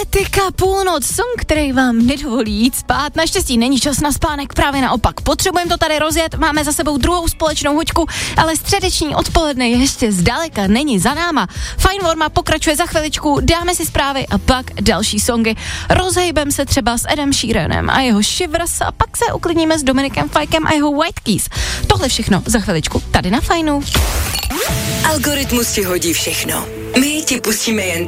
Etika půlnoc, song, který vám nedovolí jít spát. Naštěstí není čas na spánek, právě naopak. Potřebujeme to tady rozjet, máme za sebou druhou společnou hoďku, ale středeční odpoledne ještě zdaleka není za náma. Fajn Forma pokračuje za chviličku, dáme si zprávy a pak další songy. Rozhejbem se třeba s Edem Sheeranem a jeho Shivers a pak se uklidníme s Dominikem Fajkem a jeho White Keys. Tohle všechno za chviličku tady na Fajnu. Algoritmus ti hodí všechno. My ti pustíme jen